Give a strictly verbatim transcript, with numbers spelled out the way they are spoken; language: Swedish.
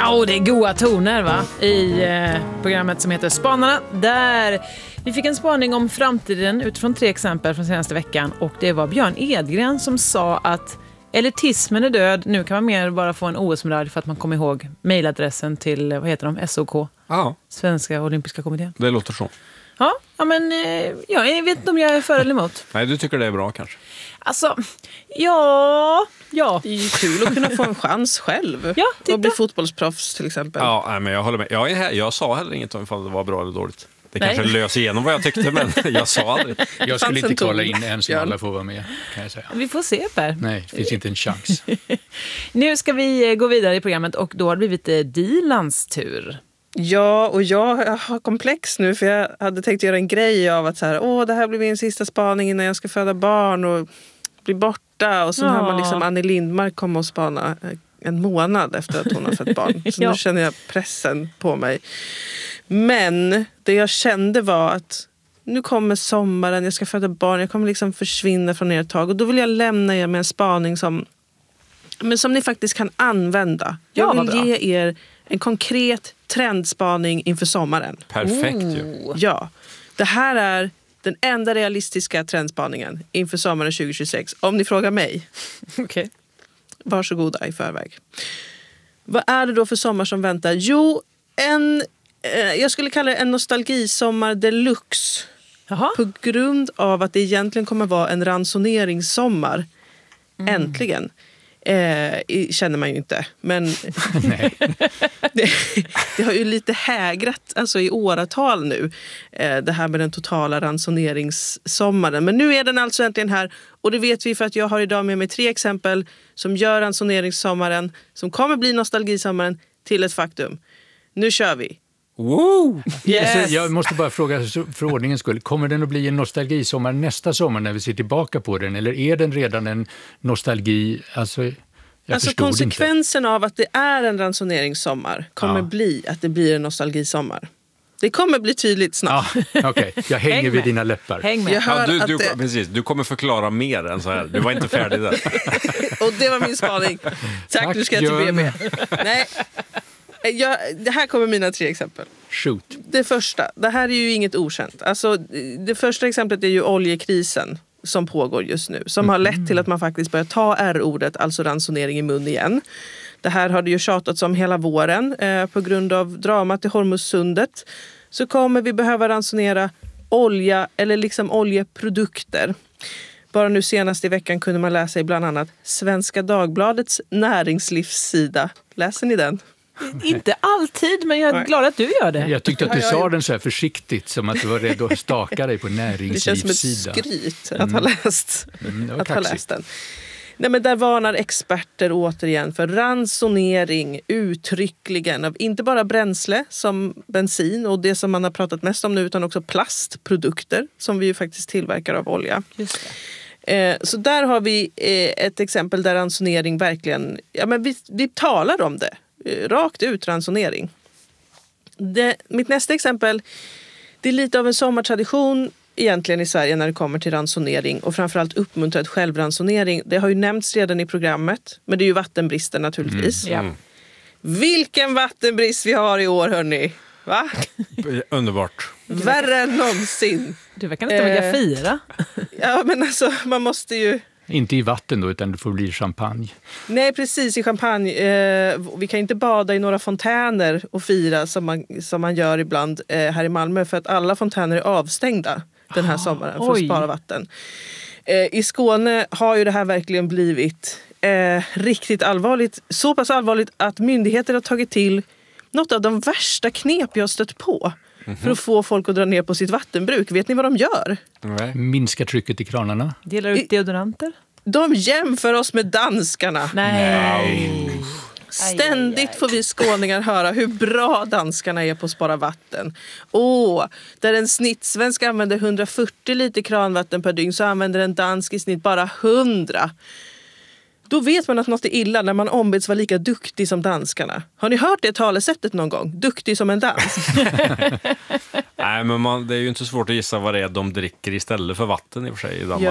Ja, det är goda toner va? I eh, programmet som heter Spanarna, där vi fick en spaning om framtiden utifrån tre exempel från senaste veckan. Och det var Björn Edgren som sa att elitismen är död. Nu kan man mer bara få en O S-medalj för att man kommer ihåg mejladressen till, vad heter de? S O K. Ja. Svenska Olympiska kommittén. Det låter så. Ja, ja men eh, ja, jag vet inte om jag är för eller emot. Nej, du tycker det är bra kanske? Alltså, ja, ja. Det är ju kul att kunna få en chans själv. Ja, och bli fotbollsproffs till exempel. Ja, nej, men jag håller med. Jag, är här, jag sa heller inget om ifall det var bra eller dåligt. Det Nej. kanske lös igenom vad jag tyckte, men jag sa aldrig. Jag skulle inte kolla in en som Björn. alla får vara med, kan jag säga. Vi får se, Per. Nej, det finns inte en chans. Nu ska vi eh, gå vidare i programmet och då har det blivit eh, Dilans tur. Ja, och jag har komplex nu för jag hade tänkt göra en grej av att så här, åh, det här blir min sista spaning innan jag ska föda barn och bli borta. Och sen Ja. har man liksom Annie Lindmark komma och spana en månad efter att hon har fött barn. Så Ja. nu känner jag pressen på mig. Men det jag kände var att nu kommer sommaren, jag ska föda barn, jag kommer liksom försvinna från er ett tag. Och då vill jag lämna er med en spaning som, men som ni faktiskt kan använda. Ja, Jag vad vill bra. ge er en konkret trendspaning inför sommaren. Perfekt ju. Oh. Ja, det här är den enda realistiska trendspaningen inför sommaren tjugo tjugosex. Om ni frågar mig, Okej. varsågoda i förväg. Vad är det då för sommar som väntar? Jo, en, eh, jag skulle kalla det en nostalgisommar deluxe. Jaha. På grund av att det egentligen kommer vara en ransoneringssommar. Äntligen. Eh, i- känner man ju inte. Men Nej. det, det har ju lite hägrat alltså i åratal nu. Eh, det här med den totala ransoneringssommaren. Men nu är den alltså äntligen här. Och det vet vi för att jag har idag med mig tre exempel som gör ransoneringssommaren, som kommer bli nostalgisommaren, till ett faktum. Nu kör vi. Wow! Yes. Alltså, jag måste bara fråga så- för ordningens skull. Kommer den att bli en nostalgisommar nästa sommar när vi ser tillbaka på den? Eller är den redan en nostalgi? Alltså, jag Alltså förstod inte. konsekvensen av att det är en ransoneringssommar kommer Ja. bli att det blir en nostalgisommar. Det kommer bli tydligt snart. Ja, okej. Jag hänger Häng vid med. dina läppar. Häng med. Jag hör Ja, du, att du, det, precis, du kommer förklara mer än så här. Du var inte färdig där. och det var min spaning. Tack, Tack, nu ska jag till Björn. B B. Nej, jag, det här kommer mina tre exempel. Shoot. Det första, det här är ju inget okänt. Alltså, det första exemplet är ju oljekrisen som pågår just nu. Som har lett till att man faktiskt börjar ta R-ordet, alltså ransonering, i mun igen. Det här har det ju tjatats om hela våren. Eh, på grund av dramat i Hormuzsundet så kommer vi behöva ransonera olja eller liksom oljeprodukter. Bara nu senast i veckan kunde man läsa i bland annat Svenska Dagbladets näringslivssida. Läser ni den? Inte alltid, men jag är Nej. glad att du gör det. Jag tyckte att du Ja, jag sa gjorde- den så här försiktigt, som att du var rädd att staka dig på Det känns som ett näringslivssida. skryt att ha läst, Mm, det var att ha kaxigt. läst den. Nej, men där varnar experter återigen för ransonering uttryckligen av inte bara bränsle som bensin och det som man har pratat mest om nu, utan också plastprodukter som vi ju faktiskt tillverkar av olja. Just det. Eh, så där har vi eh, ett exempel där ransonering verkligen, ja men vi, vi talar om det, eh, rakt ut ransonering. Det, mitt nästa exempel, det är lite av en sommartradition egentligen i Sverige när det kommer till ransonering och framförallt uppmuntrad självransonering. Det har ju nämnts redan i programmet, men det är ju vattenbristen naturligtvis. Ja. Mm. Vilken vattenbrist vi har i år, hörni! Va? Underbart. Värre än någonsin. Du verkar nästan vilja Eh. fira. Ja, men alltså man måste ju... Inte i vatten då, utan det får bli champagne. Nej, precis, i champagne. Eh, vi kan inte bada i några fontäner och fira som man, som man gör ibland eh, här i Malmö, för att alla fontäner är avstängda den här sommaren för att oj. spara vatten. Eh, I Skåne har ju det här verkligen blivit eh, riktigt allvarligt. Så pass allvarligt att myndigheter har tagit till något av de värsta knep jag har stött på för att få folk att dra ner på sitt vattenbruk. Vet ni vad de gör? Nej. Minska trycket i kranarna. Delar ut deodoranter? De jämför oss med danskarna. Nej. Ständigt får vi skåningar höra hur bra danskarna är på att spara vatten. Åh, där en snittsvensk använder hundrafyrtio liter kranvatten per dygn så använder en dansk i snitt bara hundra. Då vet man att något är illa när man ombeds vara lika duktig som danskarna. Har ni hört det talesättet någon gång? Duktig som en dansk. Nej, men man, det är ju inte svårt att gissa vad det är de dricker istället för vatten i och för sig i Danmark.